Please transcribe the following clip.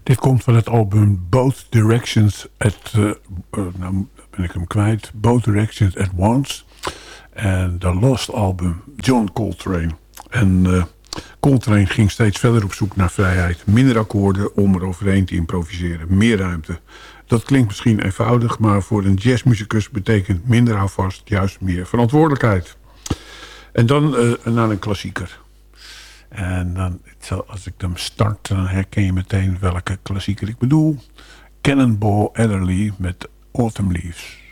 Dit komt van het album Both Directions nou ben ik hem kwijt. Both Directions at Once. En The Lost Album, John Coltrane. En Coltrane ging steeds verder op zoek naar vrijheid. Minder akkoorden om er overheen te improviseren. Meer ruimte. Dat klinkt misschien eenvoudig, maar voor een jazzmuzikus betekent minder houvast juist meer verantwoordelijkheid. En dan naar een klassieker. En dan, als ik hem start, dan herken je meteen welke klassieker ik bedoel. Cannonball Adderley met Autumn Leaves.